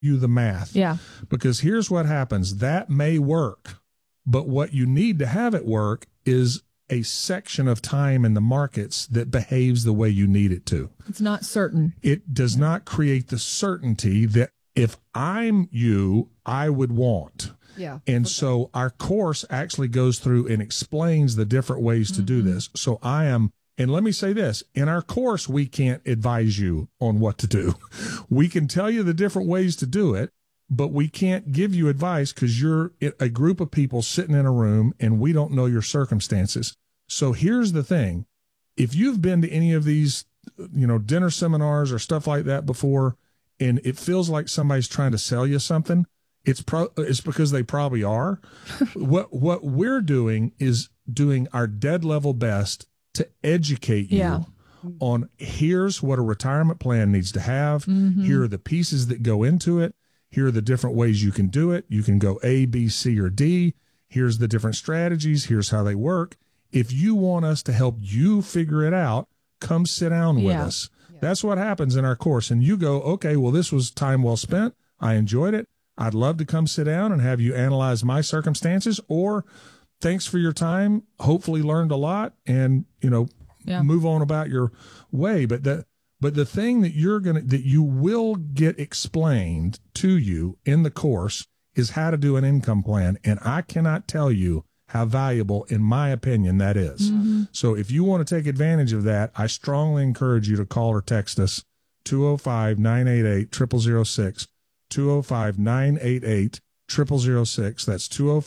you the math. Yeah. Because here's what happens. That may work, but what you need to have it work is a section of time in the markets that behaves the way you need it to. It's not certain. It does not create the certainty that if I'm you, I would want. Yeah. And so our course actually goes through and explains the different ways to do this. So and let me say this, in our course, we can't advise you on what to do. We can tell you the different ways to do it, but we can't give you advice because you're a group of people sitting in a room and we don't know your circumstances. So here's the thing. If you've been to any of these, dinner seminars or stuff like that before, and it feels like somebody's trying to sell you something, it's because they probably are. What we're doing is doing our dead level best to educate you on here's what a retirement plan needs to have. Here are the pieces that go into it. Here are the different ways you can do it. You can go A, B, C, or D. Here's the different strategies. Here's how they work. If you want us to help you figure it out, come sit down with us. That's what happens in our course. And you go, okay, well, this was time well spent. I enjoyed it. I'd love to come sit down and have you analyze my circumstances, or thanks for your time. Hopefully learned a lot and, move on about your way. But the thing that you will get explained to you in the course is how to do an income plan. And I cannot tell you how valuable, in my opinion, that is. So if you want to take advantage of that, I strongly encourage you to call or text us 205-988-0006, 205-988-0006. That's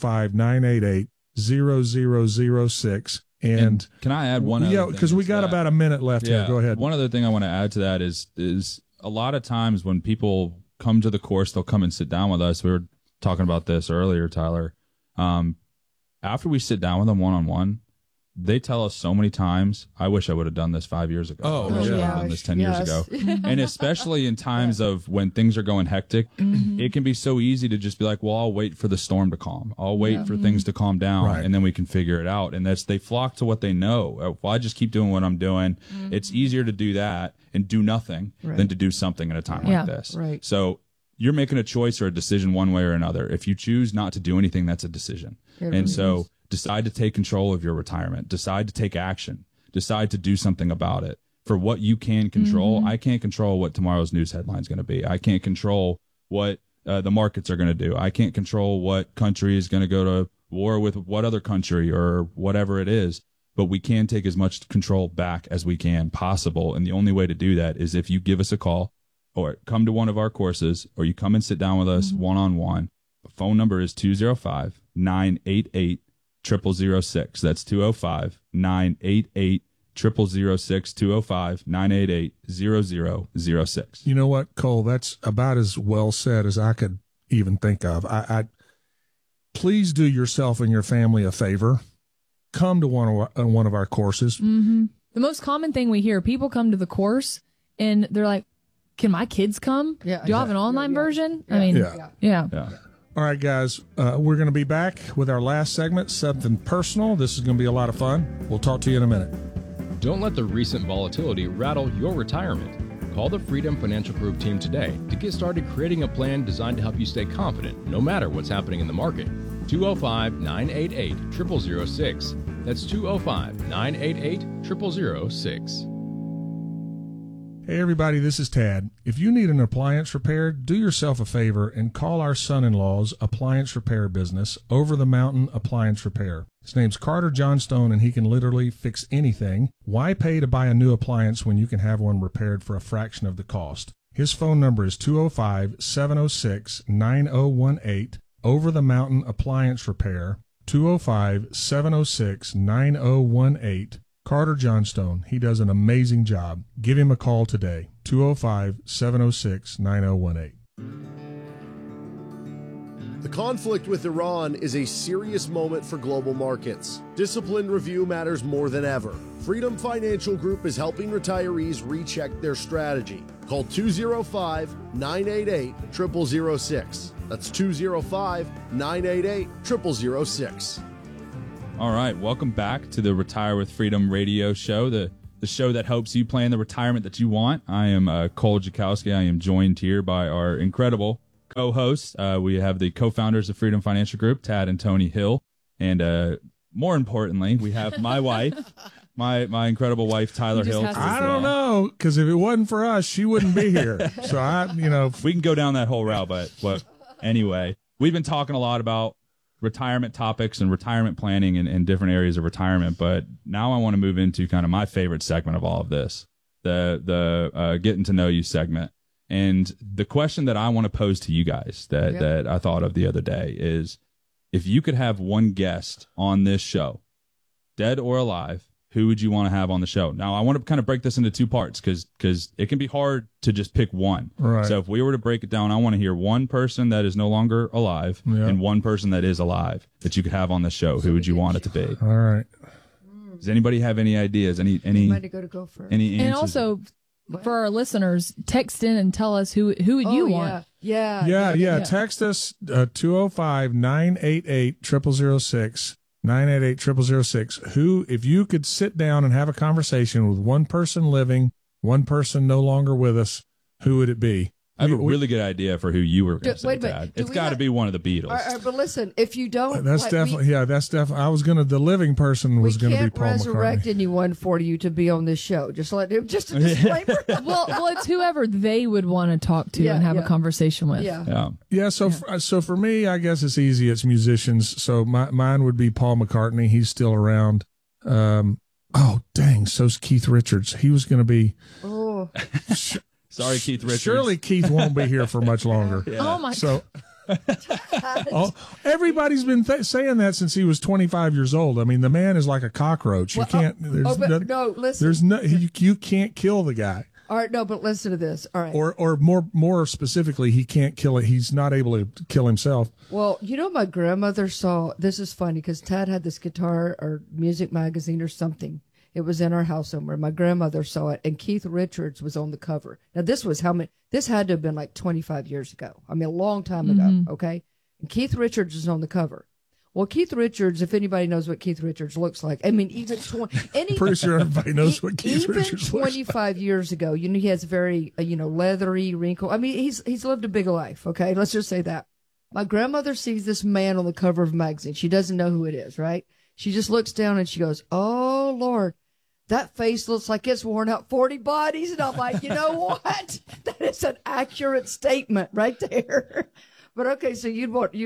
205-988-0006. And can I add one other thing? Because we got about a minute left here. Go ahead. One other thing I want to add to that is a lot of times when people come to the course, they'll come and sit down with us. We were talking about this earlier, Tyler. After we sit down with them one-on-one, they tell us so many times, I wish I would have done this 5 years ago. I wish I would have done this 10 years ago. And especially in times of when things are going hectic, it can be so easy to just be like, well, I'll wait for the storm to calm. I'll wait for things to calm down, and then we can figure it out. And they flock to what they know. Well, I just keep doing what I'm doing. It's easier to do that and do nothing than to do something at a time like this. Right. So you're making a choice or a decision one way or another. If you choose not to do anything, that's a decision. So decide to take control of your retirement. Decide to take action. Decide to do something about it. For what you can control, I can't control what tomorrow's news headline is going to be. I can't control what the markets are going to do. I can't control what country is going to go to war with what other country or whatever it is. But we can take as much control back as we can possible. And the only way to do that is if you give us a call or come to one of our courses or you come and sit down with us one-on-one. The phone number is 205-988-0006. That's 205-988-0006, 205-988-0006. You know what, Cole? That's about as well said as I could even think of. I please do yourself and your family a favor. Come to one of our courses. The most common thing we hear, people come to the course and they're like, can my kids come? Do you have an online version? I mean, yeah. All right, guys, we're going to be back with our last segment, something personal. This is going to be a lot of fun. We'll talk to you in a minute. Don't let the recent volatility rattle your retirement. Call the Freedom Financial Group team today to get started creating a plan designed to help you stay confident no matter what's happening in the market. 205-988-0006. That's 205-988-0006. Hey, everybody, this is Tad. If you need an appliance repaired, do yourself a favor and call our son-in-law's appliance repair business, Over the Mountain Appliance Repair. His name's Carter Johnstone, and he can literally fix anything. Why pay to buy a new appliance when you can have one repaired for a fraction of the cost? His phone number is 205-706-9018, Over the Mountain Appliance Repair, 205-706-9018. Carter Johnstone. He does an amazing job. Give him a call today, 205-706-9018. The conflict with Iran is a serious moment for global markets. Disciplined review matters more than ever. Freedom Financial Group is helping retirees recheck their strategy. Call 205-988-0006. That's 205-988-0006. All right, welcome back to the Retire with Freedom radio show, the show that helps you plan the retirement that you want. I am Cole Jakowski. I am joined here by our incredible co-hosts. We have the co-founders of Freedom Financial Group, Tad and Tony Hill. And more importantly, we have my wife, my incredible wife, Tyler Hill. I don't know, because if it wasn't for us, she wouldn't be here. So we can go down that whole route, but anyway, we've been talking a lot about retirement topics and retirement planning and different areas of retirement. But now I want to move into kind of my favorite segment of all of this, the getting to know you segment. And the question that I want to pose to you guys that I thought of the other day is, if you could have one guest on this show, dead or alive, who would you want to have on the show? Now, I want to kind of break this into two parts because it can be hard to just pick one. Right. So if we were to break it down, I want to hear one person that is no longer alive and one person that is alive that you could have on the show. Who would you want it to be? All right. Does anybody have any ideas? Any go first. Any answers? And also, for our listeners, text in and tell us who would you want. Yeah. Text us 205-988-0006. 988-0006. Who, if you could sit down and have a conversation with one person living, one person no longer with us, who would it be? I have a really good idea for who you were going to say, Dad. It's got to be one of the Beatles. All right, but listen, if you don't, that's definitely. I was going to. The living person was going to be Paul McCartney. We can't resurrect anyone for you to be on this show. Just let him. Just a disclaimer. well, it's whoever they would want to talk to and have a conversation with. Yeah. So for me, I guess it's easy. It's musicians. So mine would be Paul McCartney. He's still around. Oh dang! So's Keith Richards. He was going to be. Oh. Sorry, Keith Richards. Surely Keith won't be here for much longer. Oh, my God. Everybody's been saying that since he was 25 years old. I mean, the man is like a cockroach. You can't. Listen. You can't kill the guy. All right, no, but listen to this. All right. Or more specifically, he can't kill it. He's not able to kill himself. Well, my grandmother saw, this is funny because Tad had this guitar or music magazine or something. It was in our house somewhere. My grandmother saw it, and Keith Richards was on the cover. Now, this had to have been like 25 years ago. I mean, a long time ago, okay? And Keith Richards is on the cover. Well, Keith Richards, if anybody knows what Keith Richards looks like, I mean, even pretty sure everybody knows what Keith Richards looks like. Even 25 years ago, he has very, leathery, wrinkle. I mean, he's lived a big life, okay? Let's just say that. My grandmother sees this man on the cover of a magazine. She doesn't know who it is, right? She just looks down and she goes, "Oh, Lord. That face looks like it's worn out 40 bodies." And I'm like, you know what? That is an accurate statement right there. But okay, so you'd want.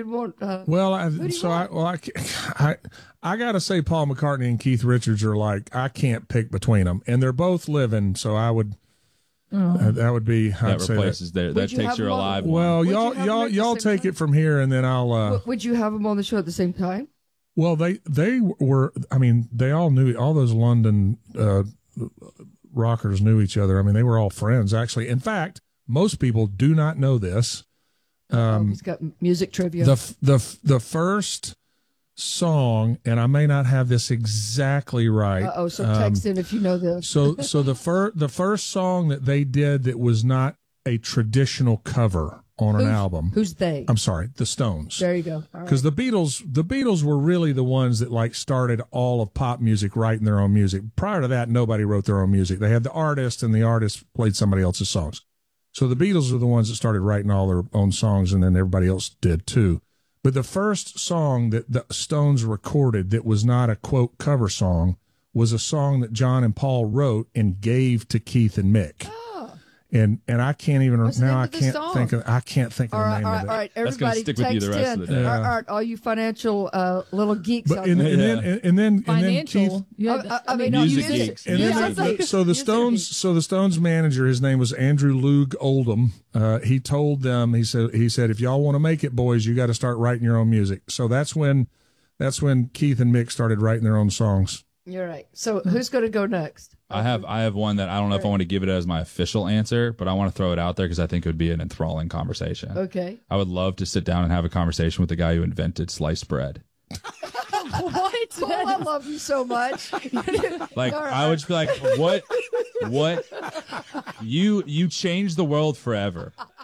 I got to say, Paul McCartney and Keith Richards are like, I can't pick between them, and they're both living. So I would. That would be. That replaces there. That takes your alive. Well, y'all take it from here, and then I'll. Would you have them on the show at the same time? Well, they were. I mean, they all knew. All those London rockers knew each other. I mean, they were all friends. Actually, in fact, most people do not know this. He's got music trivia. The first song, and I may not have this exactly right. So text in if you know this. So the first song that they did that was not a traditional cover on an album. Who's they? I'm sorry, the Stones. There you go. Because the Beatles were really the ones that like started all of pop music writing their own music. Prior to that, nobody wrote their own music. They had the artist, and the artist played somebody else's songs. So the Beatles were the ones that started writing all their own songs, and then everybody else did too. But the first song that the Stones recorded that was not a quote cover song was a song that John and Paul wrote and gave to Keith and Mick. And I can't even now. I can't think of the name of it. All right, everybody, stick with you the rest of the day. All right, all you financial little geeks out there. And then financial. Music geeks. So the Stones manager, his name was Andrew Loog Oldham. He told them, he said, if y'all want to make it, boys, you got to start writing your own music. So that's when Keith and Mick started writing their own songs. You're right. So who's going to go next? I have one that I don't know if I want to give it as my official answer, but I want to throw it out there because I think it would be an enthralling conversation. Okay. I would love to sit down and have a conversation with the guy who invented sliced bread. What? Oh, I love you so much. Like, I would just be like, what? You changed the world forever.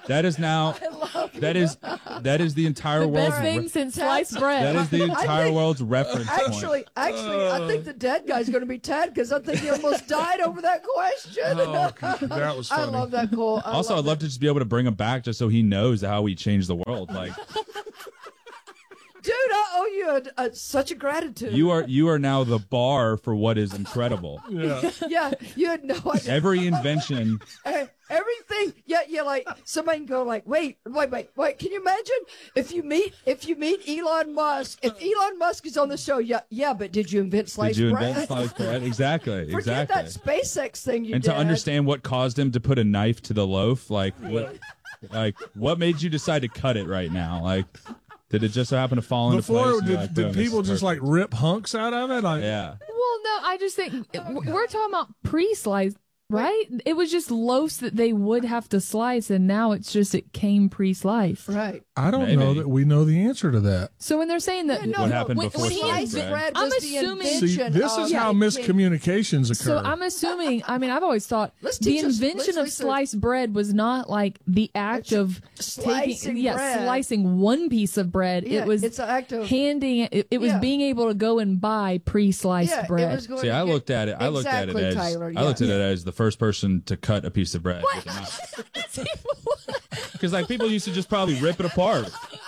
That is now. That is the entire world's best thing since sliced bread. That is the entire world's reference point. Actually, I think the dead guy's going to be Ted because I think he almost died over that question. Oh, that was funny. I love that, Cole. I'd love to just be able to bring him back just so he knows how we changed the world. Like, dude, I owe you such a gratitude. You are now the bar for what is incredible. Yeah, you had no idea. Every invention. Everything, yeah, like somebody can go like, wait. Can you imagine if you meet Elon Musk? If Elon Musk is on the show, yeah, but did you invent sliced bread? Did you invent sliced bread? Exactly. Forget that SpaceX thing you did. And to understand what caused him to put a knife to the loaf, what made you decide to cut it right now? Like, did it just so happen to fall into place? Before, did people just like rip hunks out of it? Yeah. Well, no, I just think we're talking about pre-sliced. Right? It was just loaves that they would have to slice, and now it's just it came pre-sliced. Right. I don't know that we know the answer to that. So when they're saying that, what happened before sliced bread? I'm assuming. See, this is how miscommunications occur. So I'm assuming. I mean, I've always thought the invention of sliced bread was not like the act of slicing one piece of bread. Yeah, it was it's an act of handing. It was being able to go and buy pre-sliced bread. See, I looked at it. I looked at it as the first person to cut a piece of bread with a knife. Because like people used to just probably rip it apart.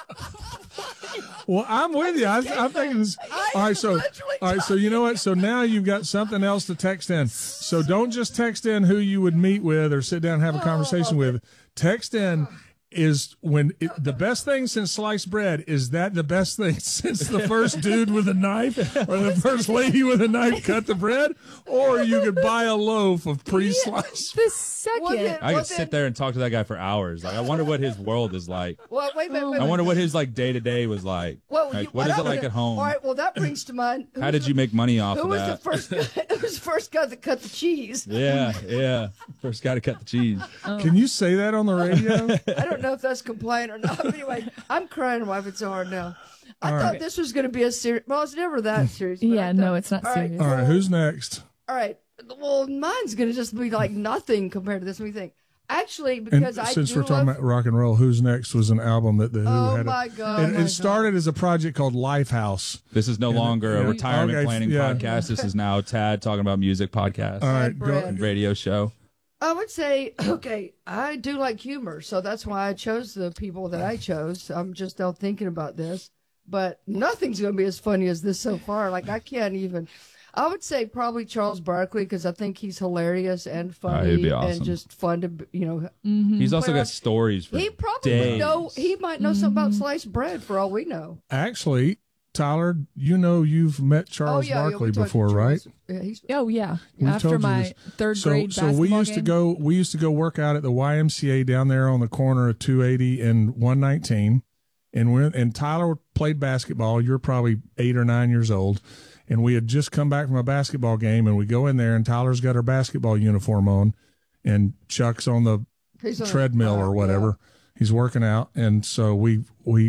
Well, I'm with you. I'm thinking this. All right, so you know what? So now you've got something else to text in. So don't just text in who you would meet with or sit down and have a conversation with. Text in is the best thing since sliced bread. Is that the best thing since the first dude with a knife or the first lady with a knife cut the bread? Or you could buy a loaf of pre-sliced. The second. I could sit there and talk to that guy for hours. Like, I wonder what his world is like. Well, wait. I wonder what his like day to day was like. Well, what is it like at home? All right. Well, that brings to mind. How did you make money off of that? Who was the first guy that cut the cheese? Yeah. First guy to cut the cheese. Can you say that on the radio? I don't know if that's compliant or not. But anyway, I'm crying why it's so hard now. I thought this was going to be a serious. Well, it's never that serious. Yeah, no, it's not serious. All right, who's next? All right. Well, mine's going to just be like nothing compared to this. What do you think? Actually, because since we're talking about rock and roll, Who's Next was an album that the Who had. My God! It started as a project called Lifehouse. This is no longer a retirement planning podcast. This is now Tad talking about music podcast. All right, radio show. I would say, okay, I do like humor, so that's why I chose the people that I chose. I'm just now thinking about this, but nothing's going to be as funny as this so far. Like, I can't even. I would say probably Charles Barkley because I think he's hilarious and funny he'd be awesome. and just fun to, He's also got stories for He probably days. He might know something about sliced bread for all we know. Actually, Tyler, you've met Charles Barkley before, right? Yeah, After my third grade basketball we used to go work out at the YMCA down there on the corner of 280 and 119, and Tyler played basketball. You're probably 8 or 9 years old. And we had just come back from a basketball game, and we go in there, and Tyler's got her basketball uniform on, and Chuck's on the treadmill or whatever. Yeah. He's working out, and so we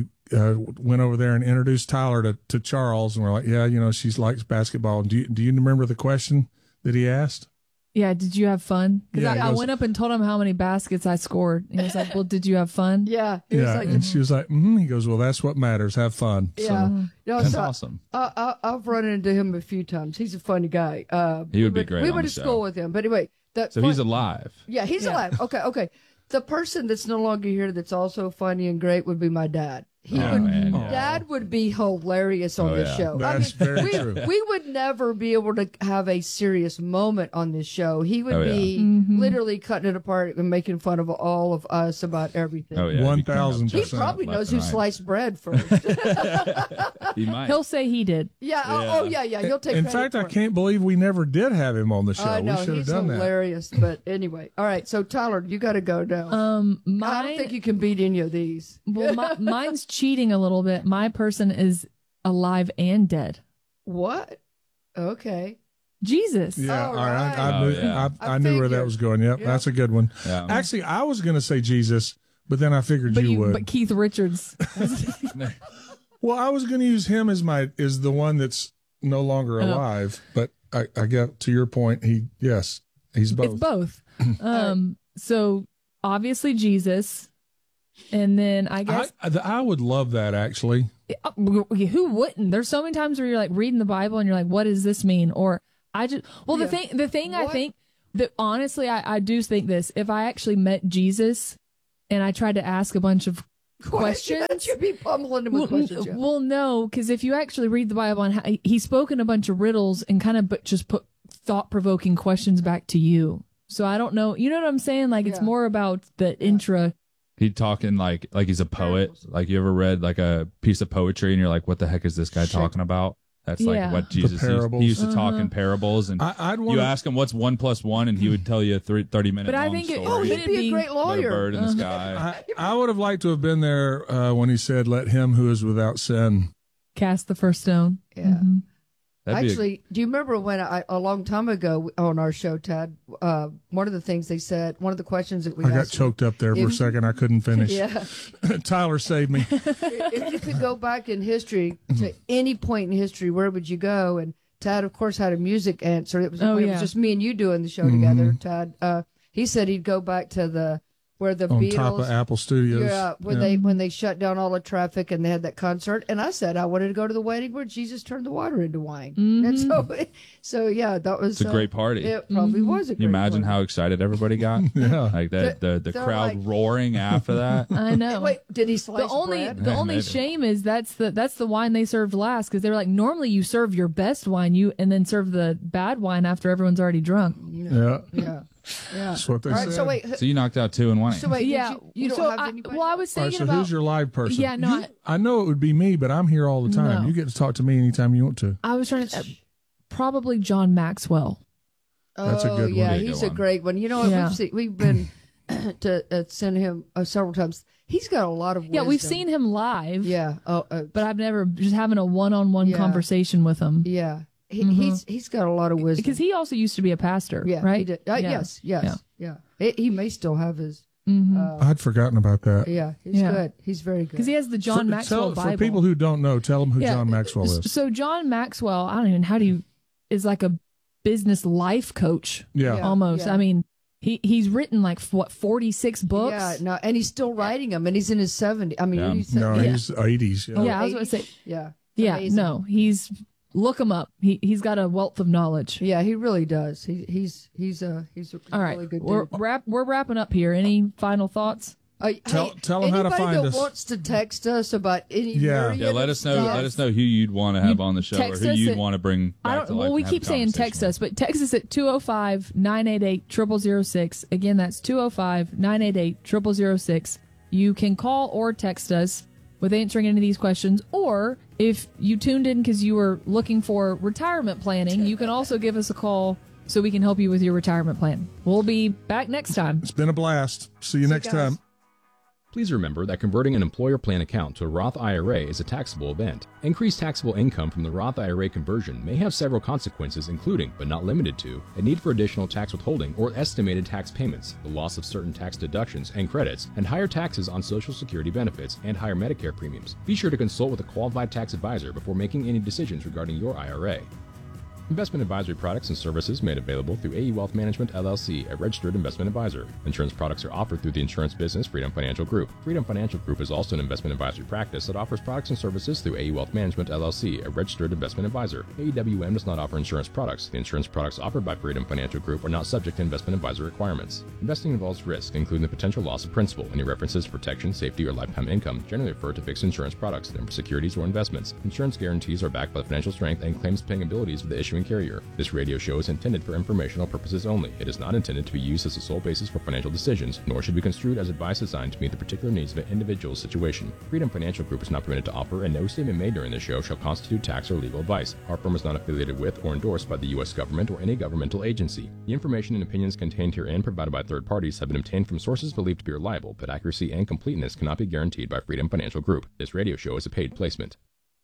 went over there and introduced Tyler to Charles, and we're like, she likes basketball. Do you remember the question that he asked? Yeah, did you have fun? Because I went up and told him how many baskets I scored. And he was like, well, did you have fun? Yeah. And she was like, He goes, well, that's what matters. Have fun. Yeah. That's awesome. I've run into him a few times. He's a funny guy. He would be great. We went to school with him. But anyway. He's alive. Yeah, he's alive. Okay. The person that's no longer here that's also funny and great would be my dad. Dad would be hilarious on this show. That's very true. We would never be able to have a serious moment on this show. He would be literally cutting it apart and making fun of all of us about everything. 1,000%. He probably knows who sliced bread first. He might. He'll say he did. Yeah. Yeah. He'll take. In fact, I can't believe we never did have him on the show. I know, we should have done that. He's hilarious. But anyway, all right. So Tyler, you got to go now. I don't think you can beat any of these. Well, mine's cheating a little bit. My person is alive and dead. What? Okay. Jesus. Yeah, all right. I knew where that was going. Yep, that's a good one. Yeah. Actually, I was going to say Jesus, but then I figured you would. But Keith Richards. Well, I was going to use him as the one that's no longer alive, but I got to your point. He's both. It's both. So obviously Jesus. And then I guess I would love that, actually. Who wouldn't? There's so many times where you're like reading the Bible and you're like, what does this mean? Or the thing I think that honestly, I do think this, if I actually met Jesus and I tried to ask a bunch of questions, you'd be pummeling him with questions. Yeah. Well, no, because if you actually read the Bible and he spoke in a bunch of riddles and kind of just put thought-provoking questions back to you. So I don't know. You know what I'm saying? Like, it's more about the intra. He talking like he's a poet. Like, you ever read like a piece of poetry and you're like, what the heck is this guy talking about? That's like what Jesus he used to talk in parables. And you ask him what's 1 + 1, and he would tell you a 30-minute but I long think story. He'd be a great lawyer. A bird in the sky. I would have liked to have been there when he said, "Let him who is without sin cast the first stone." Yeah. Mm-hmm. Actually, do you remember when a long time ago on our show, Tad, one of the things they said, one of the questions that we asked. I got choked up there for a second. I couldn't finish. Yeah. Tyler saved me. If you could go back in history to any point in history, where would you go? And Tad, of course, had a music answer. It was just me and you doing the show together, Tad. He said he'd go back to where the on Beatles, top of Apple Studios. Yeah, when they shut down all the traffic and they had that concert. And I said I wanted to go to the wedding where Jesus turned the water into wine. And so yeah, that was a great party. It probably was a great Can you imagine party. how excited everybody got? Like the crowd roaring after that. I know. Wait, did he slice bread? The only shame is that's the wine they served last, because they were like, normally you serve your best wine and then serve the bad wine after everyone's already drunk. Yeah. That's what they said. So you knocked out 2 and 1. So wait, you don't have anybody? Well, I was thinking so who's your live person? Yeah, no, I know it would be me, but I'm here all the time. No. You get to talk to me anytime you want to. I was trying to probably John Maxwell. That's a good one. Yeah, he's a great one. You know what? We've been to send him several times. He's got a lot of wisdom. Yeah, we've seen him live. Yeah. But I've never just having a one-on-one conversation with him. Yeah. He's got a lot of wisdom. Because he also used to be a pastor, right? He did. Yes. He may still have his. I'd forgotten about that. Yeah, he's good. He's very good. Because he has the John Maxwell Bible. For people who don't know, tell them who John Maxwell is. So John Maxwell, I don't even, is like a business life coach. Yeah. Almost. Yeah. I mean, he's written like 46 books. Yeah, no, and he's still writing them, and he's in his 70s. I mean, he's 80s. Yeah, I was going to say. Yeah. Yeah, no, look him up. He's got a wealth of knowledge. Yeah, he really does. He's a all right, really good dude. We're wrapping up here. Any final thoughts? Tell them how to find us. Anybody that wants to text us about any let us know. Let us know who you'd want to have on the show, or who you'd want to bring back to life. Well, we keep saying text us, but text us at 205-988-0006. Again, that's 205-988-0006. You can call or text us with answering any of these questions, or if you tuned in because you were looking for retirement planning, you can also give us a call so we can help you with your retirement plan. We'll be back next time. It's been a blast. See you next time. Please remember that converting an employer plan account to a Roth IRA is a taxable event. Increased taxable income from the Roth IRA conversion may have several consequences, including, but not limited to, a need for additional tax withholding or estimated tax payments, the loss of certain tax deductions and credits, and higher taxes on Social Security benefits and higher Medicare premiums. Be sure to consult with a qualified tax advisor before making any decisions regarding your IRA. Investment advisory products and services made available through AE Wealth Management, LLC, a registered investment advisor. Insurance products are offered through the insurance business Freedom Financial Group. Freedom Financial Group is also an investment advisory practice that offers products and services through AE Wealth Management, LLC, a registered investment advisor. AEWM does not offer insurance products. The insurance products offered by Freedom Financial Group are not subject to investment advisor requirements. Investing involves risk, including the potential loss of principal. Any references to protection, safety, or lifetime income generally refer to fixed insurance products, never securities or investments. Insurance guarantees are backed by the financial strength and claims-paying abilities of the issuing carrier. This radio show is intended for informational purposes only. It is not intended to be used as the sole basis for financial decisions, nor should be construed as advice designed to meet the particular needs of an individual's situation. Freedom Financial Group is not permitted to offer, and no statement made during this show shall constitute tax or legal advice. Our firm is not affiliated with or endorsed by the U.S. government or any governmental agency. The information and opinions contained herein provided by third parties have been obtained from sources believed to be reliable, but accuracy and completeness cannot be guaranteed by Freedom Financial Group. This radio show is a paid placement.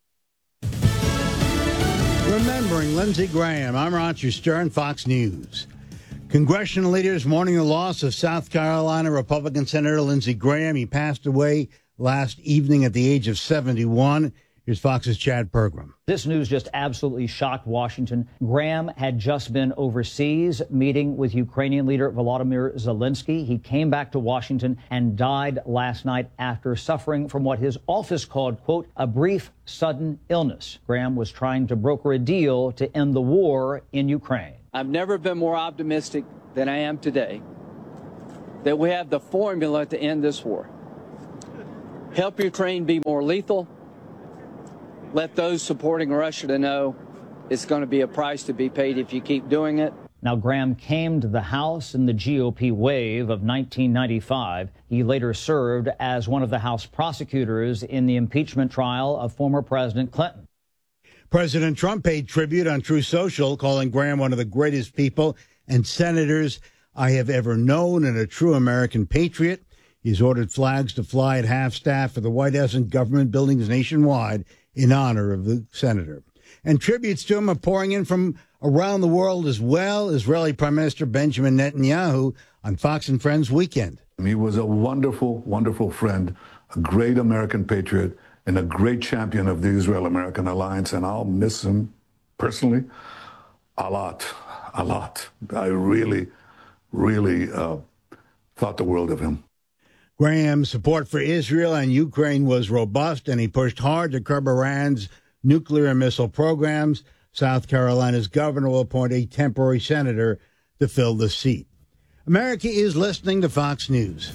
Remembering Lindsey Graham, I'm Roger Stern, Fox News. Congressional leaders mourning the loss of South Carolina Republican Senator Lindsey Graham. He passed away last evening at the age of 71. Here's Fox's Chad Pergram. This news just absolutely shocked Washington. Graham had just been overseas meeting with Ukrainian leader Volodymyr Zelensky. He came back to Washington and died last night after suffering from what his office called, quote, a brief sudden illness. Graham was trying to broker a deal to end the war in Ukraine. I've never been more optimistic than I am today that we have the formula to end this war. Help Ukraine be more lethal. Let those supporting Russia to know it's going to be a price to be paid if you keep doing it. Now, Graham came to the House in the GOP wave of 1995. He later served as one of the House prosecutors in the impeachment trial of former President Clinton. President Trump paid tribute on Truth Social, calling Graham one of the greatest people and senators I have ever known and a true American patriot. He's ordered flags to fly at half-staff for the White House and government buildings nationwide in honor of the senator. And tributes to him are pouring in from around the world as well. Israeli Prime Minister Benjamin Netanyahu on Fox and Friends Weekend. He was a wonderful, wonderful friend, a great American patriot, and a great champion of the Israel-American alliance, and I'll miss him personally a lot. I really thought the world of him. Graham's support for Israel and Ukraine was robust, and he pushed hard to curb Iran's nuclear and missile programs. South Carolina's governor will appoint a temporary senator to fill the seat. America is listening to Fox News.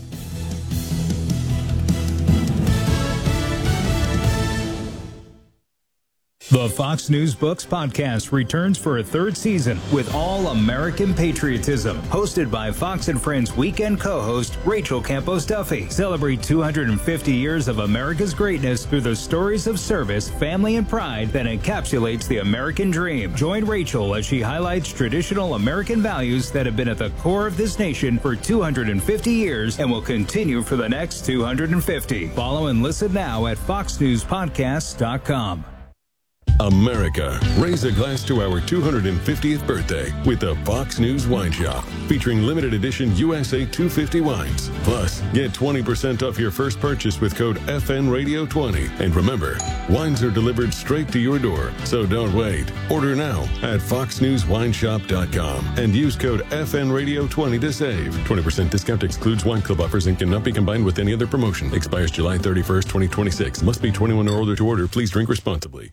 The Fox News Books podcast returns for a third season with all American patriotism. Hosted by Fox and Friends weekend co-host Rachel Campos Duffy. Celebrate 250 years of America's greatness through the stories of service, family, and pride that encapsulates the American dream. Join Rachel as she highlights traditional American values that have been at the core of this nation for 250 years and will continue for the next 250. Follow and listen now at foxnewspodcasts.com. America, raise a glass to our 250th birthday with the Fox News Wine Shop, featuring limited edition USA 250 wines. Plus, get 20% off your first purchase with code FNRadio20. And remember, wines are delivered straight to your door, so don't wait. Order now at foxnewswineshop.com and use code FNRadio20 to save. 20% discount excludes wine club offers and cannot be combined with any other promotion. Expires July 31st, 2026. Must be 21 or older to order. Please drink responsibly.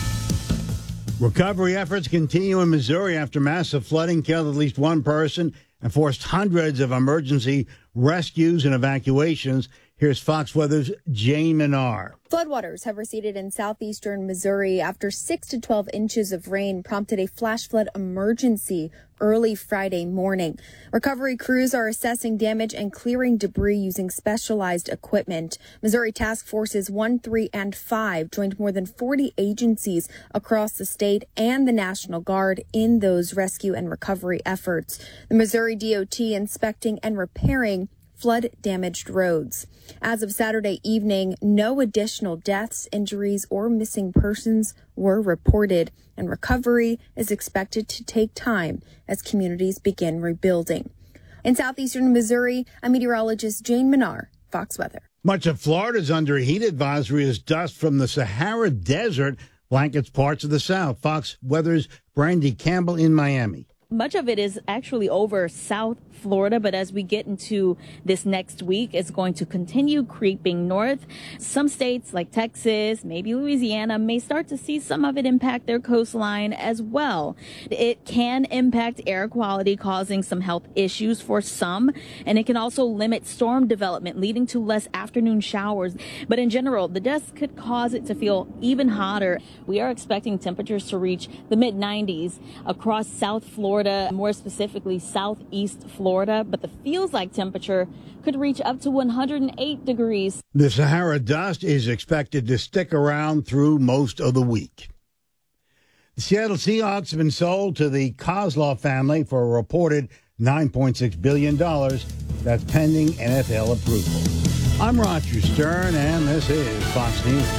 Recovery efforts continue in Missouri after massive flooding killed at least one person and forced hundreds of emergency rescues and evacuations. Here's Fox Weather's Jane Menard. Floodwaters have receded in southeastern Missouri after 6 to 12 inches of rain prompted a flash flood emergency early Friday morning. Recovery crews are assessing damage and clearing debris using specialized equipment. Missouri Task Forces 1, 3, and 5 joined more than 40 agencies across the state and the National Guard in those rescue and recovery efforts. The Missouri DOT inspecting and repairing flood-damaged roads. As of Saturday evening, no additional deaths, injuries, or missing persons were reported, and recovery is expected to take time as communities begin rebuilding. In southeastern Missouri, I'm meteorologist Jane Menard, Fox Weather. Much of Florida is under a heat advisory as dust from the Sahara Desert blankets parts of the South. Fox Weather's Brandy Campbell in Miami. Much of it is actually over South Florida, but as we get into this next week, it's going to continue creeping north. Some states like Texas, maybe Louisiana, may start to see some of it impact their coastline as well. It can impact air quality, causing some health issues for some, and it can also limit storm development, leading to less afternoon showers. But in general, the dust could cause it to feel even hotter. We are expecting temperatures to reach the mid-90s across South Florida, more specifically southeast Florida, but the feels-like temperature could reach up to 108 degrees. The Sahara dust is expected to stick around through most of the week. The Seattle Seahawks have been sold to the Kozlov family for a reported $9.6 billion. That's pending NFL approval. I'm Roger Stern, and this is Fox News.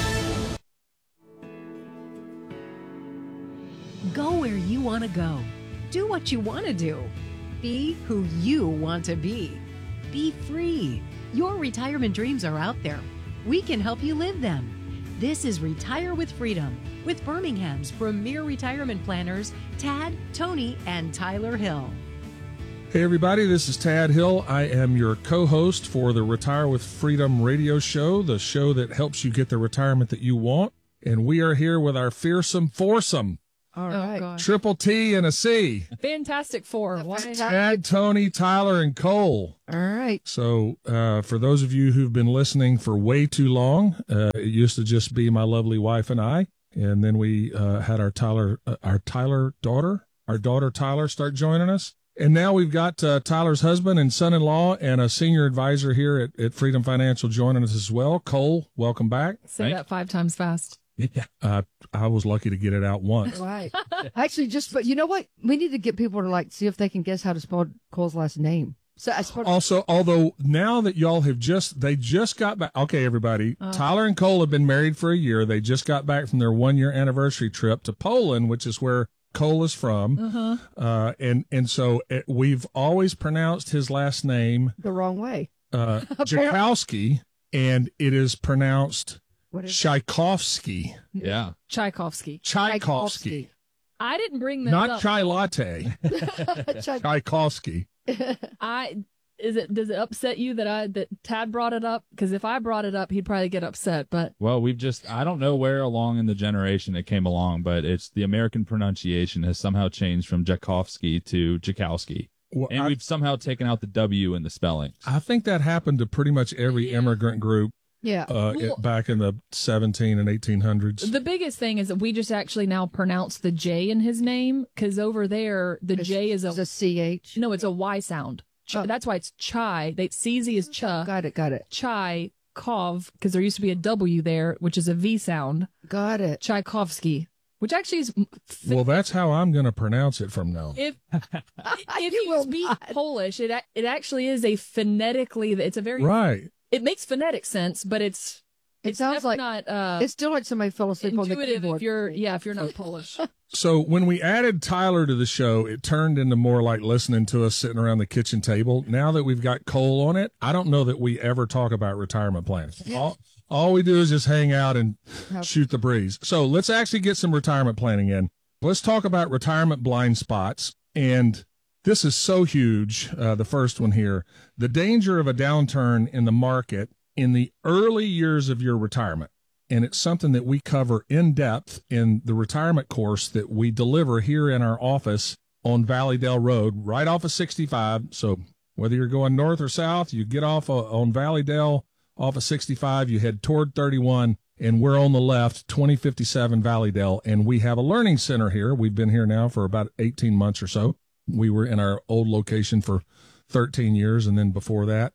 Go where you want to go. Do what you want to do. Be who you want to be. Be free. Your retirement dreams are out there. We can help you live them. This is Retire with Freedom with Birmingham's premier retirement planners, Tad, Tony, and Tyler Hill. Hey, everybody, this is Tad Hill. I am your co-host for the Retire with Freedom radio show, the show that helps you get the retirement that you want. And we are here with our fearsome foursome. All right. Triple T and a C. Fantastic four. Tad, Tony, Tyler, and Cole. All right. So for those of you who've been listening for way too long, it used to just be my lovely wife and I. And then we had our daughter Tyler start joining us. And now we've got Tyler's husband and son-in-law and a senior advisor here at Freedom Financial joining us as well. Cole, welcome back. Say that 5 times fast. Yeah. I was lucky to get it out once. Right. Actually, but you know what? We need to get people to see if they can guess how to spell Cole's last name. So also, although now that y'all have they just got back. Okay, everybody. Tyler and Cole have been married for a year. They just got back from their 1-year anniversary trip to Poland, which is where Cole is from. And so we've always pronounced his last name the wrong way. Jakowski, and it is pronounced Tchaikovsky. Yeah. Tchaikovsky. I didn't bring this up. Not chai latte. Tchaikovsky. Does it upset you that Tad brought it up? Because if I brought it up, he'd probably get upset. But well, I don't know where along in the generation it came along, but it's the American pronunciation has somehow changed from Tchaikovsky to Jakowski. Well, and we've somehow taken out the W in the spelling. I think that happened to pretty much every immigrant group. Yeah. Back in the 17 and 1800s. The biggest thing is that we just actually now pronounce the J in his name, because over there, the J is a CH. No, it's a Y sound. That's why it's chai. CZ is cha. Got it. Chai, kov, because there used to be a W there, which is a V sound. Got it. Tchaikovsky, which actually is... Well, that's how I'm going to pronounce it from now. If you speak Polish, it actually is a phonetically... It's a very... Right. It makes phonetic sense, but it sounds like not. It's still like somebody fell asleep on the keyboard. If you're not Polish. So when we added Tyler to the show, it turned into more like listening to us sitting around the kitchen table. Now that we've got Cole on it, I don't know that we ever talk about retirement planning. Yeah. All we do is just hang out and shoot the breeze. So let's actually get some retirement planning in. Let's talk about retirement blind spots. And this is so huge, the first one here. The danger of a downturn in the market in the early years of your retirement. And it's something that we cover in depth in the retirement course that we deliver here in our office on Valleydale Road, right off of 65. So whether you're going north or south, you get off on Valleydale, off of 65, you head toward 31, and we're on the left, 2057 Valleydale. And we have a learning center here. We've been here now for about 18 months or so. We were in our old location for 13 years, and then before that,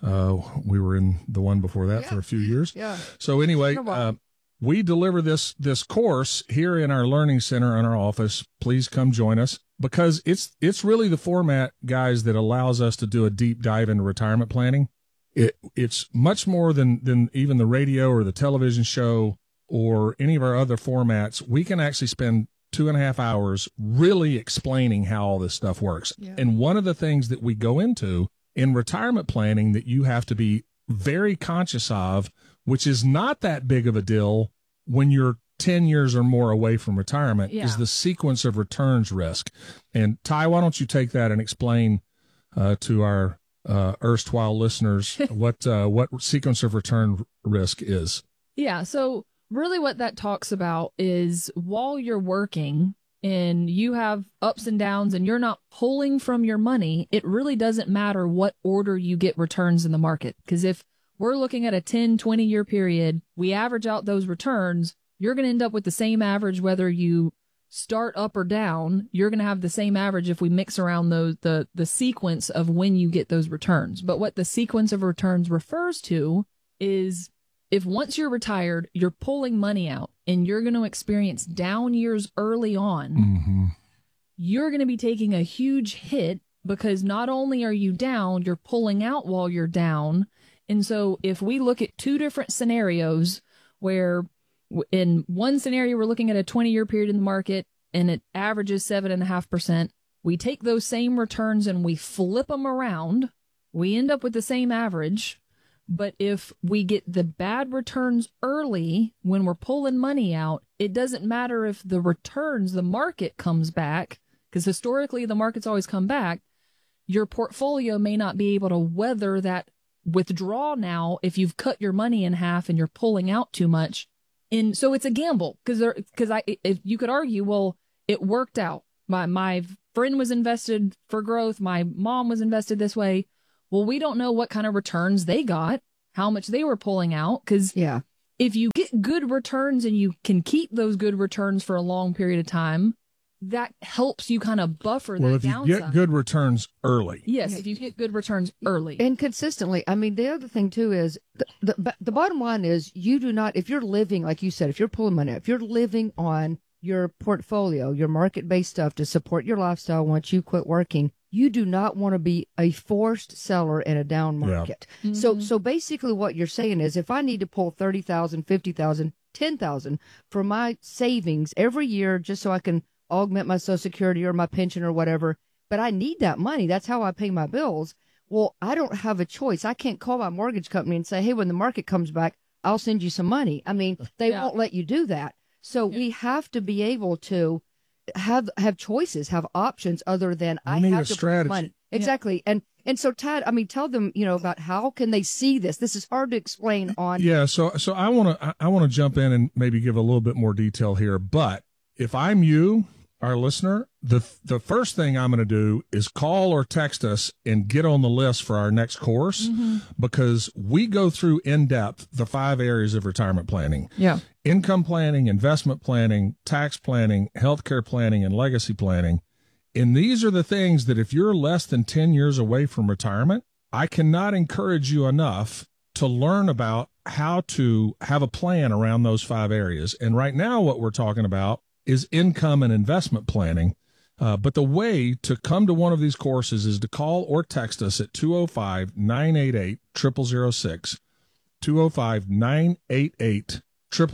we were in the one before that for a few years. Yeah. So anyway, we deliver this course here in our learning center in our office. Please come join us, because it's really the format, guys, that allows us to do a deep dive into retirement planning. It's much more than even the radio or the television show or any of our other formats. We can actually spend 2.5 hours really explaining how all this stuff works. Yeah. And one of the things that we go into in retirement planning that you have to be very conscious of, which is not that big of a deal when you're 10 years or more away from retirement, is the sequence of returns risk. And Ty, why don't you take that and explain to our erstwhile listeners what sequence of return risk is? Yeah. So really what that talks about is while you're working and you have ups and downs and you're not pulling from your money, it really doesn't matter what order you get returns in the market. Because if we're looking at a 10, 20-year period, we average out those returns, you're going to end up with the same average whether you start up or down. You're going to have the same average if we mix around the sequence of when you get those returns. But what the sequence of returns refers to is if once you're retired, you're pulling money out and you're going to experience down years early on, you're going to be taking a huge hit because not only are you down, you're pulling out while you're down. And so if we look at two different scenarios where in one scenario, we're looking at a 20-year period in the market and it averages 7.5%, we take those same returns and we flip them around. We end up with the same average. But if we get the bad returns early when we're pulling money out, it doesn't matter if the returns, the market comes back, because historically the market's always come back. Your portfolio may not be able to weather that withdrawal now if you've cut your money in half and you're pulling out too much. And so it's a gamble, because if you could argue, well, it worked out. My friend was invested for growth. My mom was invested this way. Well, we don't know what kind of returns they got, how much they were pulling out. Because if you get good returns and you can keep those good returns for a long period of time, that helps you kind of buffer that downside. Well, if you get good returns early. Yes, if you get good returns early. And consistently. I mean, the other thing, too, is the bottom line is you do not, if you're living, like you said, if you're pulling money out, if you're living on your portfolio, your market-based stuff to support your lifestyle once you quit working, you do not want to be a forced seller in a down market. Yeah. So basically what you're saying is if I need to pull $30,000, $50,000, $10,000 from my savings every year just so I can augment my Social Security or my pension or whatever, but I need that money. That's how I pay my bills. Well, I don't have a choice. I can't call my mortgage company and say, hey, when the market comes back, I'll send you some money. I mean, they won't let you do that. So we have to be able to have choices, have options other than I have to put money. Exactly. Yeah. And so Tad, I mean, tell them, about how can they see this? This is hard to explain on. Yeah. So I want to jump in and maybe give a little bit more detail here. But if I'm you, our listener, the first thing I'm going to do is call or text us and get on the list for our next course, because we go through in depth the 5 areas of retirement planning. Yeah. Income planning, investment planning, tax planning, healthcare planning, and legacy planning. And these are the things that if you're less than 10 years away from retirement, I cannot encourage you enough to learn about how to have a plan around those 5 areas. And right now what we're talking about is income and investment planning. But the way to come to one of these courses is to call or text us at 205-988-0006, 205-988-0006,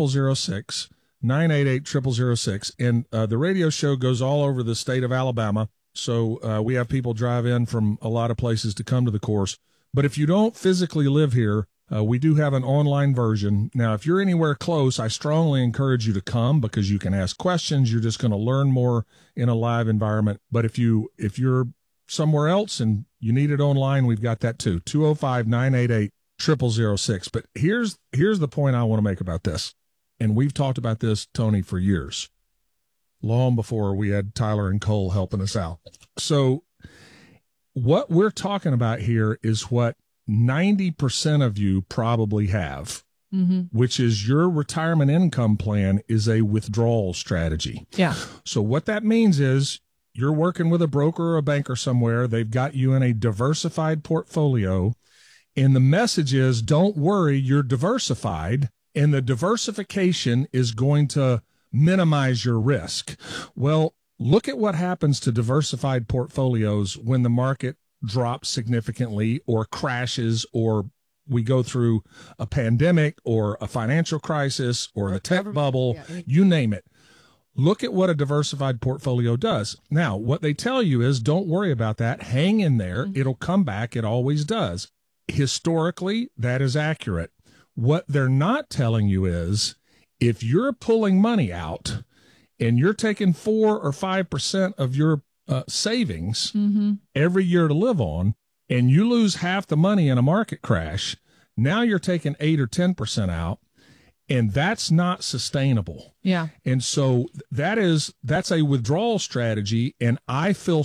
988-0006. And the radio show goes all over the state of Alabama. So we have people drive in from a lot of places to come to the course. But if you don't physically live here, we do have an online version. Now, if you're anywhere close, I strongly encourage you to come because you can ask questions. You're just going to learn more in a live environment. But if you're somewhere else and you need it online, we've got that too. 205-988-0006. But here's the point I want to make about this. And we've talked about this, Tony, for years, long before we had Tyler and Cole helping us out. So what we're talking about here is what 90% of you probably have, which is your retirement income plan is a withdrawal strategy. Yeah. So what that means is you're working with a broker or a banker somewhere. They've got you in a diversified portfolio. And the message is, don't worry, you're diversified. And the diversification is going to minimize your risk. Well, look at what happens to diversified portfolios when the market drops significantly or crashes, or we go through a pandemic or a financial crisis or the tech bubble, you name it. Look at what a diversified portfolio does. Now, what they tell you is don't worry about that. Hang in there. It'll come back. It always does. Historically, that is accurate. What they're not telling you is if you're pulling money out and you're taking 4 or 5% of your savings every year to live on, and you lose half the money in a market crash, now you're taking 8 or 10% out, and that's not sustainable. Yeah. And so that's a withdrawal strategy, and I feel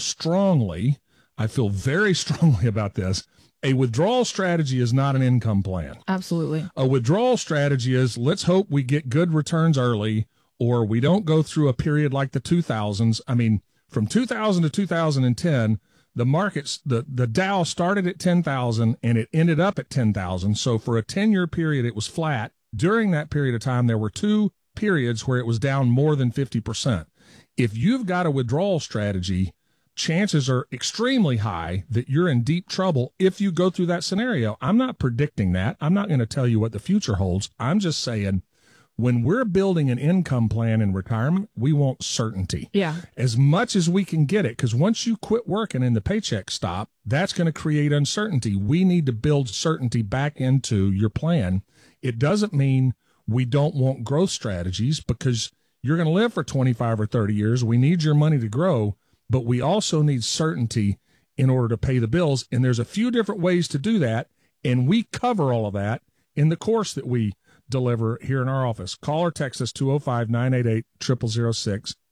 very strongly about this. A withdrawal strategy is not an income plan. Absolutely. A withdrawal strategy is let's hope we get good returns early, or we don't go through a period like the 2000s. I mean, from 2000 to 2010, the markets, the Dow started at 10,000 and it ended up at 10,000. So for a 10-year period, it was flat. During that period of time, there were 2 periods where it was down more than 50%. If you've got a withdrawal strategy, chances are extremely high that you're in deep trouble if you go through that scenario. I'm not predicting that. I'm not going to tell you what the future holds. I'm just saying When we're building an income plan in retirement, we want certainty. Yeah. As much as we can get it, because once you quit working and the paycheck stop, that's going to create uncertainty. We need to build certainty back into your plan. It doesn't mean we don't want growth strategies, because you're going to live for 25 or 30 years. We need your money to grow, but we also need certainty in order to pay the bills. And there's a few different ways to do that, and we cover all of that in the course that we deliver here in our office. Call or text us 205-988-0006,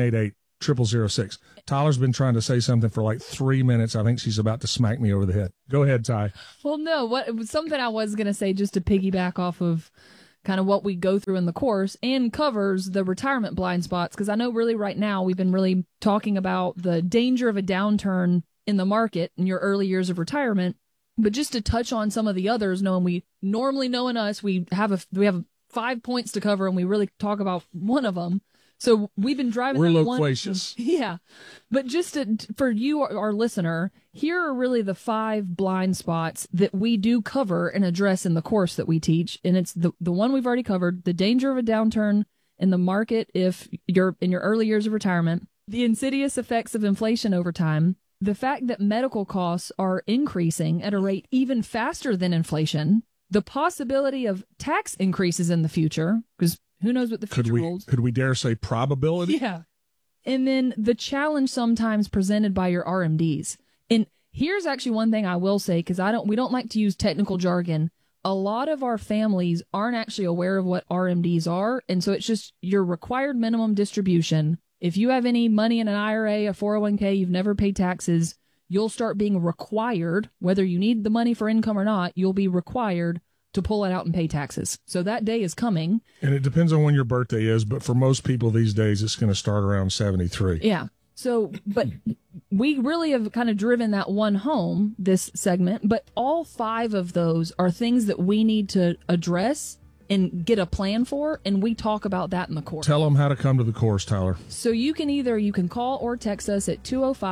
988-0006. Tyler's been trying to say something for like 3 minutes. I think she's about to smack me over the head. Go ahead, Ty. Well, no, something I was going to say, just to piggyback off of kind of what we go through in the course, and covers the retirement blind spots, because I know really right now we've been really talking about the danger of a downturn in the market in your early years of retirement. But just to touch on some of the others, knowing us, we have 5 points to cover, and we really talk about one of them. So we've been driving. We're loquacious. Yeah. But just for you, our listener, here are really the 5 blind spots that we do cover and address in the course that we teach. And it's the one we've already covered: the danger of a downturn in the market if you're in your early years of retirement, the insidious effects of inflation over time, the fact that medical costs are increasing at a rate even faster than inflation, the possibility of tax increases in the future, because who knows what the future holds. Could we dare say probability? Yeah. And then the challenge sometimes presented by your RMDs. And here's actually one thing I will say, because we don't like to use technical jargon. A lot of our families aren't actually aware of what RMDs are. And so it's just your required minimum distribution. If you have any money in an IRA, a 401k, you've never paid taxes, you'll start being required, whether you need the money for income or not, you'll be required to pull it out and pay taxes. So that day is coming. And it depends on when your birthday is, but for most people these days, it's going to start around 73. Yeah. So, but we really have kind of driven that one home, this segment, but all 5 of those are things that we need to address and get a plan for, and we talk about that in the course. Tell them how to come to the course, Tyler. So you can call or text us at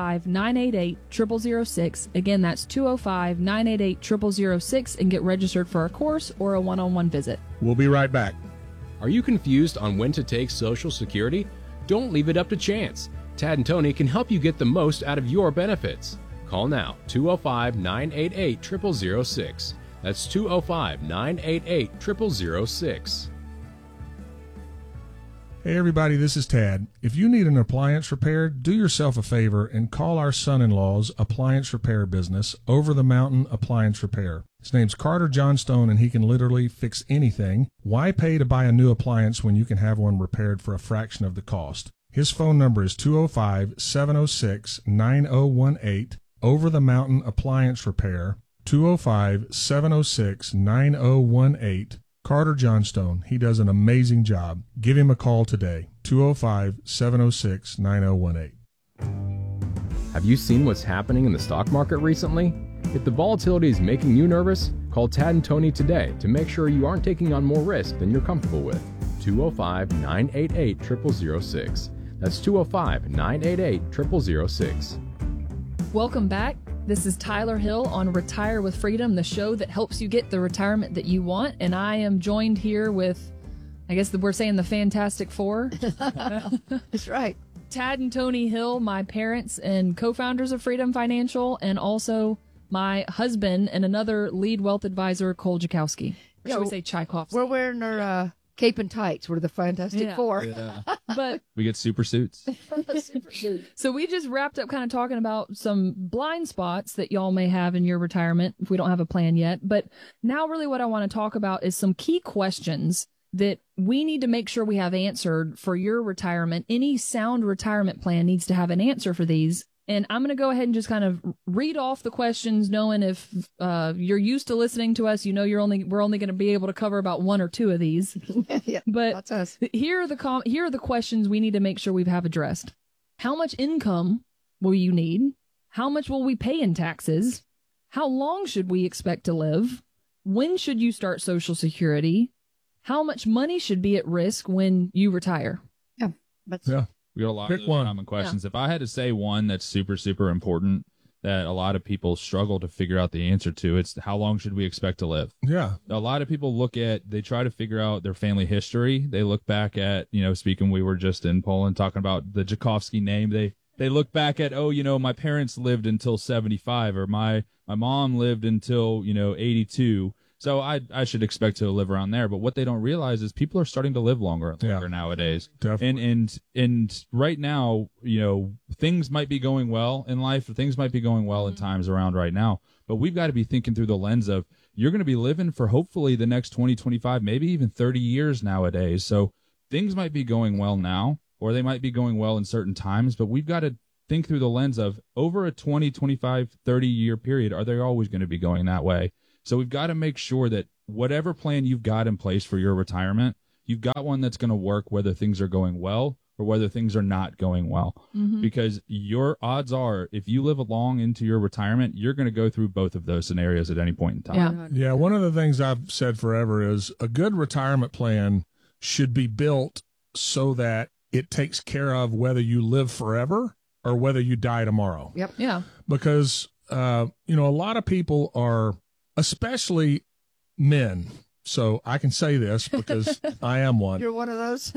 205-988-0006. Again, that's 205-988-0006, and get registered for a course or a one-on-one visit. We'll be right back. Are you confused on when to take Social Security? Don't leave it up to chance. Tad and Tony can help you get the most out of your benefits. Call now, 205-988-0006. That's 205-988-0006. Hey everybody, this is Tad. If you need an appliance repaired, do yourself a favor and call our son-in-law's appliance repair business, Over the Mountain Appliance Repair. His name's Carter Johnstone, and he can literally fix anything. Why pay to buy a new appliance when you can have one repaired for a fraction of the cost? His phone number is 205-706-9018, Over the Mountain Appliance Repair, 205-706-9018. Carter Johnstone. He does an amazing job. Give him a call today. 205-706-9018. Have you seen what's happening in the stock market recently? If the volatility is making you nervous, call Tad and Tony today to make sure you aren't taking on more risk than you're comfortable with. 205-988-0006. That's 205-988-0006. Welcome back. This is Tyler Hill on Retire with Freedom, the show that helps you get the retirement that you want. And I am joined here with, I guess we're saying the Fantastic Four. That's right. Tad and Tony Hill, my parents and co-founders of Freedom Financial, and also my husband and another lead wealth advisor, Cole Jakowski. Should we say Tchaikovsky? We're wearing our cape and tights. We're the Fantastic Four. Yeah. But we get super suits. So we just wrapped up kind of talking about some blind spots that y'all may have in your retirement if we don't have a plan yet. But now really what I want to talk about is some key questions that we need to make sure we have answered for your retirement. Any sound retirement plan needs to have an answer for these. And I'm going to go ahead and just kind of read off the questions, knowing if you're used to listening to us, you know we're only going to be able to cover about 1 or 2 of these. Yeah, but that's us. Here are the questions we need to make sure we have addressed. How much income will you need? How much will we pay in taxes? How long should we expect to live? When should you start Social Security? How much money should be at risk when you retire? Yeah. We got a lot of common questions. Yeah. If I had to say one that's super, super important, that a lot of people struggle to figure out the answer to. It's how long should we expect to live? Yeah. A lot of people they try to figure out their family history. They look back at, we were just in Poland talking about the Tchaikovsky name. They look back at, my parents lived until 75, or my mom lived until, 82. So I should expect to live around there. But what they don't realize is people are starting to live longer and longer nowadays. Definitely. And right now, things might be going well in life. Things might be going well in times around right now. But we've got to be thinking through the lens of, you're going to be living for hopefully the next 20, 25, maybe even 30 years nowadays. So things might be going well now, or they might be going well in certain times. But we've got to think through the lens of, over a 20, 25, 30-year period, are they always going to be going that way? So we've got to make sure that whatever plan you've got in place for your retirement, you've got one that's going to work whether things are going well or whether things are not going well. Because your odds are, if you live long into your retirement, you're going to go through both of those scenarios at any point in time. Yeah. One of the things I've said forever is a good retirement plan should be built so that it takes care of whether you live forever or whether you die tomorrow. Yep. Yeah. Because, a lot of people are, especially men. So I can say this because I am one. You're one of those.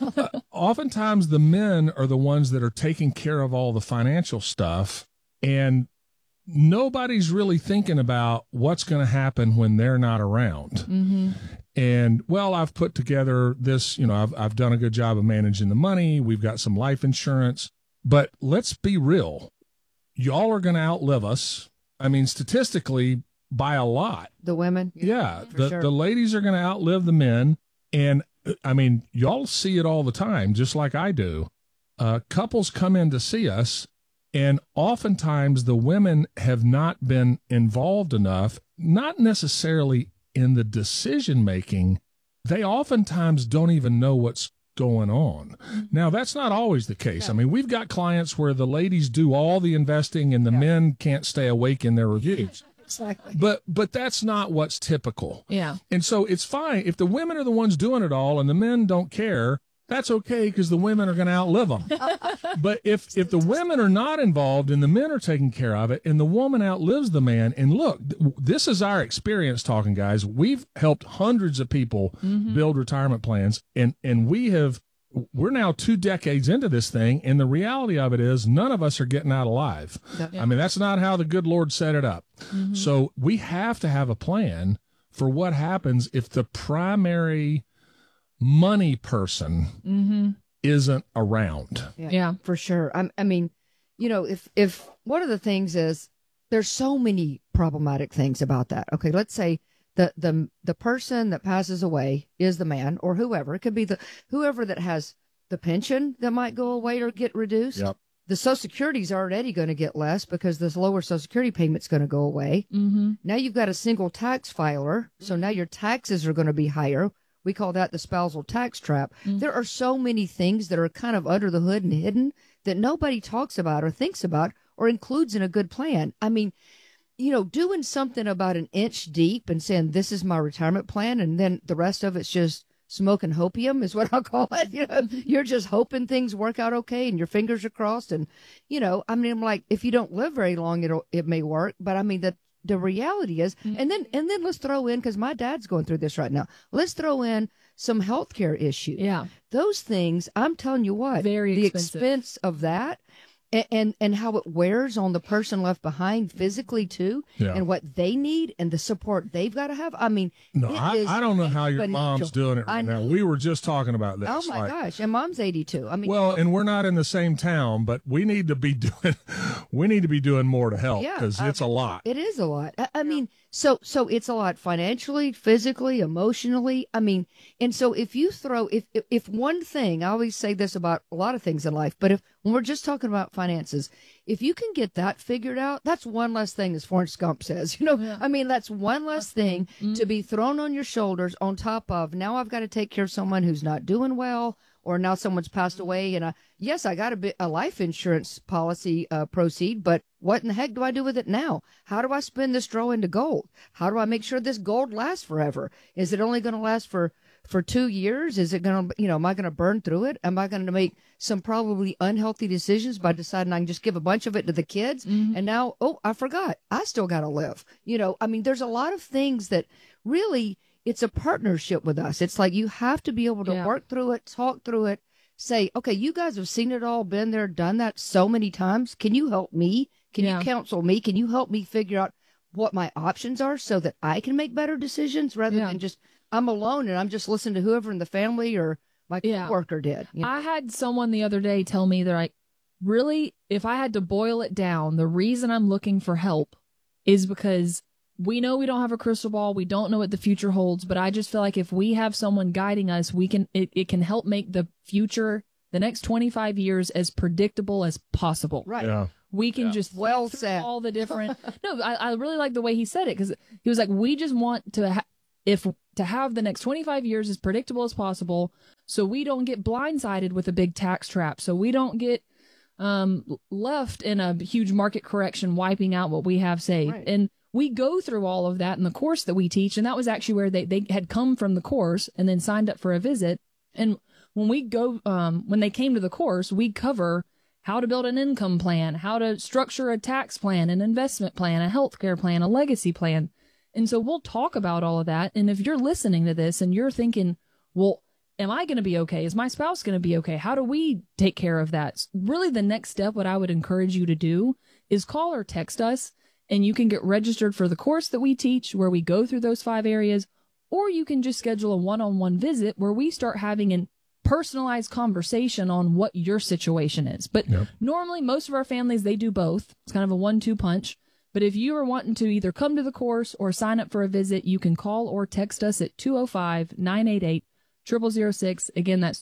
Oftentimes the men are the ones that are taking care of all the financial stuff, and nobody's really thinking about what's going to happen when they're not around. And I've put together this, I've done a good job of managing the money. We've got some life insurance, but let's be real. Y'all are going to outlive us. I mean, statistically, by a lot. The women? Yeah. Sure. The ladies are going to outlive the men. And I mean, y'all see it all the time, just like I do. Couples come in to see us, and oftentimes the women have not been involved enough, not necessarily in the decision making. They oftentimes don't even know what's going on. Now, that's not always the case. I mean, we've got clients where the ladies do all the investing and the men can't stay awake in their reviews. Exactly. But that's not what's typical. Yeah. And so it's fine if the women are the ones doing it all and the men don't care. That's okay, because the women are going to outlive them. But if the women are not involved and the men are taking care of it and the woman outlives the man, and look, this is our experience talking, guys. We've helped hundreds of people build retirement plans, and we're now 2 decades into this thing, and the reality of it is none of us are getting out alive. I mean, that's not how the good Lord set it up. So we have to have a plan for what happens if the primary money person isn't around. Yeah, for sure. I mean, if one of the things is, there's so many problematic things about that. Okay, let's say the person that passes away is the man or whoever. It could be whoever that has the pension that might go away or get reduced. Yep. The Social Security is already going to get less because this lower Social Security payment's going to go away. Now you've got a single tax filer, so now your taxes are going to be higher. We call that the spousal tax trap. There are so many things that are kind of under the hood and hidden that nobody talks about or thinks about or includes in a good plan. I mean, doing something about an inch deep and saying, this is my retirement plan, and then the rest of it's just smoking hopium is what I'll call it. You're just hoping things work out okay and your fingers are crossed. And, I'm like, if you don't live very long, it may work. But I mean, the reality is, and then let's throw in, because my dad's going through this right now, let's throw in some healthcare issues. Yeah. Those things, I'm telling you what, the expense of that, and how it wears on the person left behind physically too, and what they need and the support they've got to have. I mean, I don't know how your mom's doing it right now. We were just talking about this. Oh my gosh, and mom's 82. I mean, and we're not in the same town, but we need to be doing more to help, because it's a lot. It is a lot. I mean, so it's a lot financially, physically, emotionally. I mean, and so if you throw if one thing, I always say this about a lot of things in life, but when we're just talking about finances, if you can get that figured out, that's one less thing, as Forrest Gump says. I mean, that's one less thing to be thrown on your shoulders on top of, now I've got to take care of someone who's not doing well, or now someone's passed away, and I got a life insurance policy proceed, but what in the heck do I do with it now? How do I spin this straw into gold? How do I make sure this gold lasts forever? Is it only going to last for for 2 years? Is it going to, am I going to burn through it? Am I going to make some probably unhealthy decisions by deciding I can just give a bunch of it to the kids? And now, I forgot. I still got to live. There's a lot of things that really, it's a partnership with us. It's like you have to be able to work through it, talk through it, say, okay, you guys have seen it all, been there, done that so many times. Can you help me? Can you counsel me? Can you help me figure out what my options are so that I can make better decisions rather than just I'm alone and I'm just listening to whoever in the family or my coworker did. I had someone the other day tell me, they're like, really, if I had to boil it down, the reason I'm looking for help is because we know we don't have a crystal ball. We don't know what the future holds, but I just feel like if we have someone guiding us, it can help make the future, the next 25 years, as predictable as possible. Right. Yeah. We can just well said all the different. No, I really like the way he said it, because he was like, we just want to have the next 25 years as predictable as possible, so we don't get blindsided with a big tax trap, so we don't get left in a huge market correction, wiping out what we have saved. Right. And we go through all of that in the course that we teach, and that was actually where they had come from the course and then signed up for a visit. And when we go, when they came to the course, we cover how to build an income plan, how to structure a tax plan, an investment plan, a healthcare plan, a legacy plan. And so we'll talk about all of that. And if you're listening to this and you're thinking, well, am I going to be okay? Is my spouse going to be okay? How do we take care of that? Really, the next step, what I would encourage you to do is call or text us, and you can get registered for the course that we teach where we go through those 5 areas, or you can just schedule a one-on-one visit where we start having an personalized conversation on what your situation is. But normally most of our families, they do both. It's kind of a 1-2 punch. But if you are wanting to either come to the course or sign up for a visit, you can call or text us at 205-988-0006. Again, that's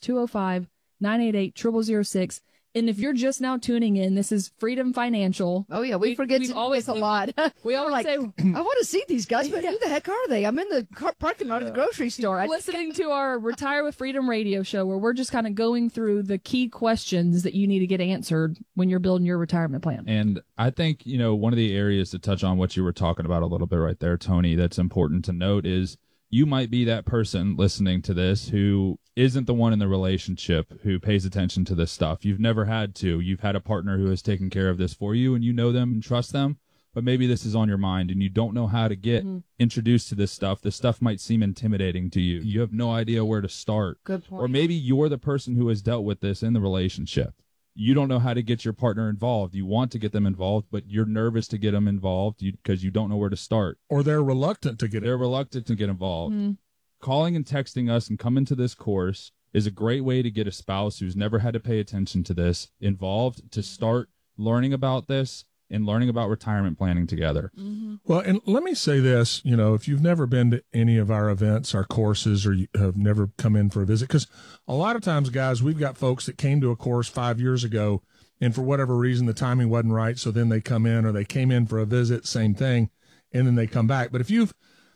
205-988-0006. And if you're just now tuning in, this is Freedom Financial. Oh, yeah, we forget to always a lot. We always say, I want to see these guys, but who the heck are they? I'm in the parking lot of the grocery store. Listening to our Retire with Freedom radio show, where we're just kind of going through the key questions that you need to get answered when you're building your retirement plan. And I think, one of the areas to touch on what you were talking about a little bit right there, Tony, that's important to note is you might be that person listening to this who isn't the one in the relationship who pays attention to this stuff. You've never had to. You've had a partner who has taken care of this for you, and you know them and trust them, but maybe this is on your mind and you don't know how to get introduced to this stuff. This stuff might seem intimidating to you. You have no idea where to start. Good point. Or maybe you're the person who has dealt with this in the relationship. You don't know how to get your partner involved. You want to get them involved, but you're nervous to get them involved because you don't know where to start. Or they're reluctant to get involved. Calling and texting us and coming to this course is a great way to get a spouse who's never had to pay attention to this involved, to start learning about this and learning about retirement planning together. Well, and let me say this, if you've never been to any of our events, our courses, or you have never come in for a visit, because a lot of times, guys, we've got folks that came to a course 5 years ago, and for whatever reason, the timing wasn't right, so then they come in, or they came in for a visit, same thing, and then they come back. But if you've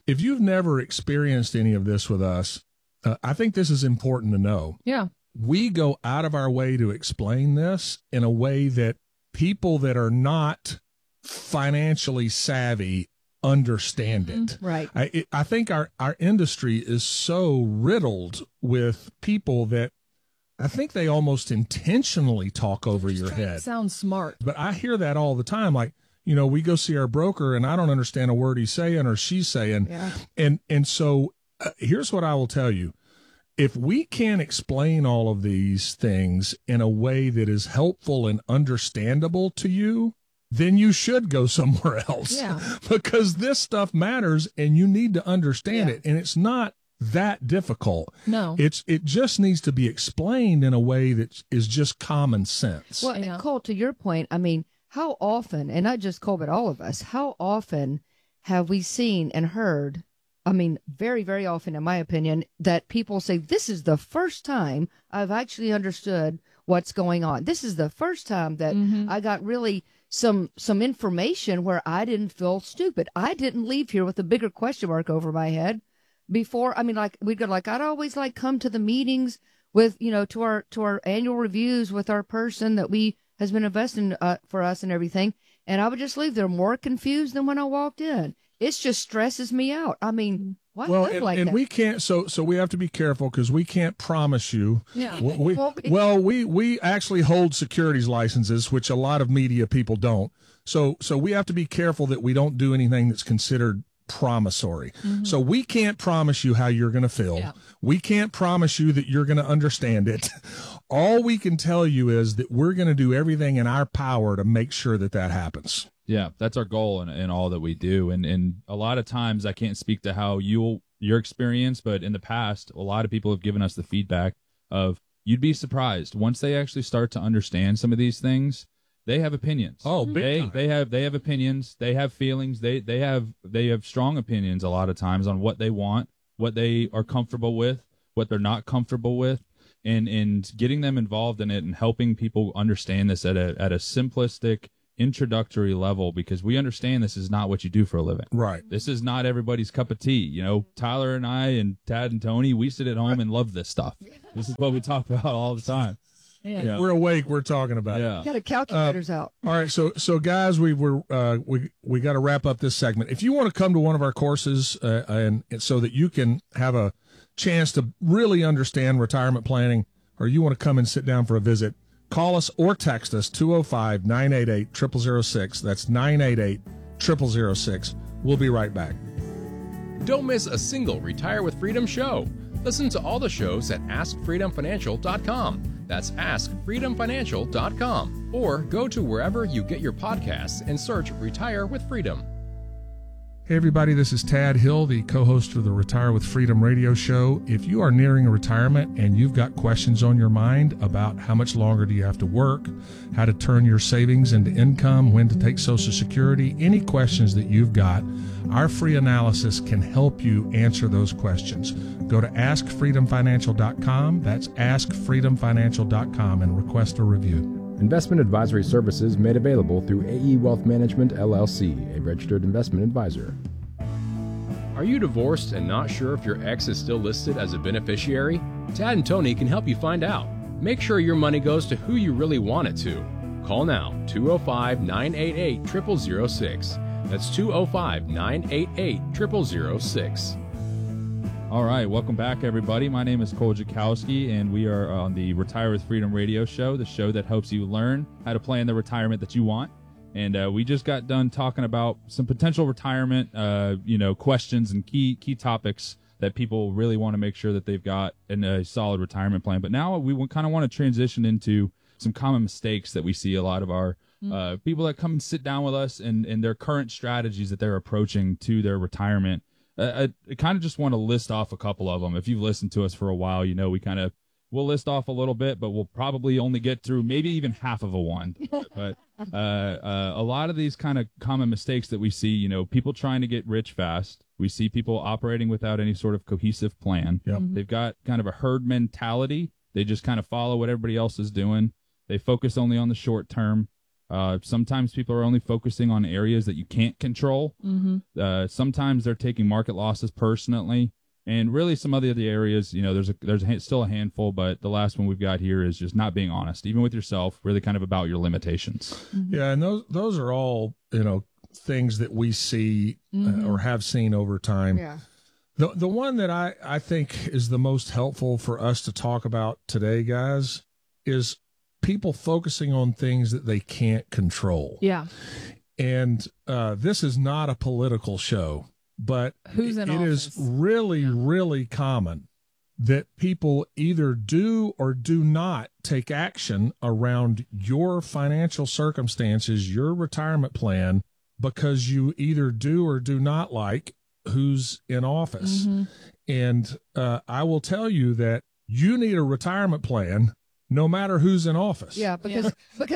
never experienced any of this with us, I think this is important to know. Yeah. We go out of our way to explain this in a way that people that are not financially savvy understand it. Right. I think our industry is so riddled with people that I think they almost intentionally talk over your head. Sounds smart. But I hear that all the time. Like, we go see our broker and I don't understand a word he's saying or she's saying. Yeah. And so here's what I will tell you. If we can't explain all of these things in a way that is helpful and understandable to you, then you should go somewhere else. Yeah. Because this stuff matters and you need to understand it. And it's not that difficult. No. It just needs to be explained in a way that is just common sense. Well, and Cole, to your point, how often, and not just Cole, but all of us, how often have we seen and heard, very, very often, in my opinion, that people say, this is the first time I've actually understood what's going on. This is the first time that I got really some information where I didn't feel stupid. I didn't leave here with a bigger question mark over my head before. I'd always come to the meetings with, to our annual reviews with our person that has been investing for us and everything. And I would just leave there more confused than when I walked in. It just stresses me out. Why Well, live like and that? we can't. So we have to be careful because we can't promise you. Yeah. We actually hold securities licenses, which a lot of media people don't. So we have to be careful that we don't do anything that's considered promissory. So we can't promise you how you're going to feel. Yeah. We can't promise you that you're going to understand it. All we can tell you is that we're going to do everything in our power to make sure that happens. Yeah, that's our goal in all that we do. And a lot of times I can't speak to how your experience, but in the past, a lot of people have given us the feedback of you'd be surprised once they actually start to understand some of these things. They have opinions. Oh, big time. They have opinions. They have feelings. They have strong opinions a lot of times on what they want, what they are comfortable with, what they're not comfortable with, and getting them involved in it and helping people understand this at a simplistic introductory level, because we understand this is not what you do for a living. Right. This is not everybody's cup of tea. You know, Tyler and I and Tad and Tony, we sit at home and love this stuff. This is what we talk about all the time. Yeah. We're awake. We're talking about Yeah. Got a calculators out. All right, so guys, we got to wrap up this segment. If you want to come to one of our courses, and so that you can have a chance to really understand retirement planning, or you want to come and sit down for a visit, call us or text us 205-988-0006. That's 988-0006. We'll be right back. Don't miss a single Retire with Freedom show. Listen to all the shows at AskFreedomFinancial.com. That's AskFreedomFinancial.com. Or go to wherever you get your podcasts and search Retire with Freedom. Hey everybody, this is Tad Hill, the co-host of the Retire with Freedom radio show. If you are nearing a retirement and you've got questions on your mind about how much longer do you have to work, how to turn your savings into income, when to take Social Security, any questions that you've got, our free analysis can help you answer those questions. Go to AskFreedomFinancial.com. That's AskFreedomFinancial.com and request a review. Investment advisory services made available through AE Wealth Management, LLC, a registered investment advisor. Are you divorced and not sure if your ex is still listed as a beneficiary? Tad and Tony can help you find out. Make sure your money goes to who you really want it to. Call now, 205-988-0006. That's 205-988-0006. All right, welcome back, everybody. My name is Cole Jakowski, and we are on the Retire with Freedom radio show, the show that helps you learn how to plan the retirement that you want. And we just got done talking about some potential retirement, questions and key topics that people really want to make sure that they've got in a solid retirement plan. But now we kind of want to transition into some common mistakes that we see a lot of our people that come and sit down with us and their current strategies that they're approaching to their retirement. I kind of just want to list off a couple of them. If you've listened to us for a while, you know we'll list off a little bit, but we'll probably only get through maybe even half of a one. But a lot of these kind of common mistakes that we see, people trying to get rich fast. We see people operating without any sort of cohesive plan. Yep. They've got kind of a herd mentality. They just kind of follow what everybody else is doing. They focus only on the short term. Sometimes people are only focusing on areas that you can't control. Sometimes they're taking market losses personally, and really some other areas, there's still a handful, but the last one we've got here is just not being honest, even with yourself, really kind of about your limitations. Yeah, and those are all things that we see or have seen over time. Yeah. The one that I think is the most helpful for us to talk about today, guys, is people focusing on things that they can't control. Yeah. And this is not a political show, but Who's in it office? is really, really common that people either do or do not take action around your financial circumstances, your retirement plan, because you either do or do not like who's in office. And I will tell you that you need a retirement plan no matter who's in office. Yeah, because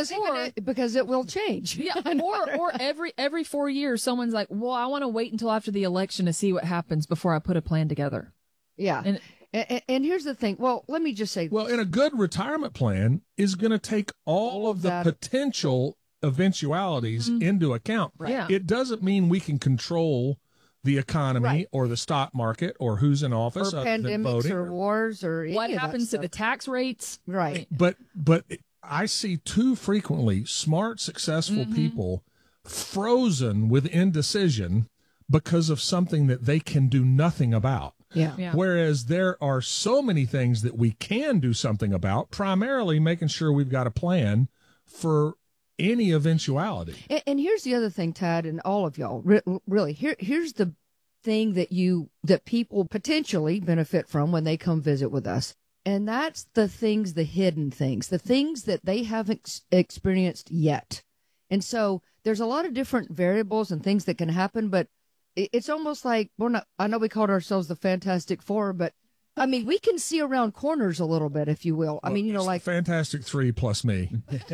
it will change. Yeah, or every 4 years, someone's like, "Well, I want to wait until after the election to see what happens before I put a plan together." Yeah, and here's the thing. Well, let me just say. Well, and a good retirement plan is going to take all of the potential eventualities into account. Right. Yeah. It doesn't mean we can control the economy or the stock market or who's in office or pandemics or wars or what happens to the tax rates. Right. But I see too frequently smart, successful people frozen with indecision because of something that they can do nothing about. Yeah. Whereas there are so many things that we can do something about, primarily making sure we've got a plan for any eventuality. And here's the other thing, Tad, and all of y'all, really, here's the thing that people potentially benefit from when they come visit with us. And that's the hidden things, the things that they haven't experienced yet. And so there's a lot of different variables and things that can happen, but it's almost like I know we called ourselves the Fantastic Four, but I mean, we can see around corners a little bit, if you will. I mean, you know, like Fantastic Three plus me.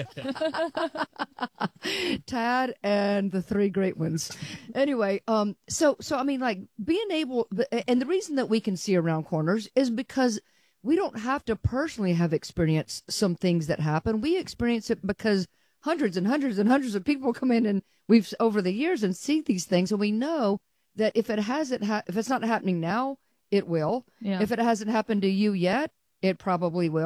Tad and the three great ones. Anyway, so I mean, like being able, and the reason that we can see around corners is because we don't have to personally have experienced some things that happen. We experience it because hundreds and hundreds and hundreds of people come in and we've over the years and see these things, and we know that if it's not happening now, it will. Yeah. If it hasn't happened to you yet, it probably will.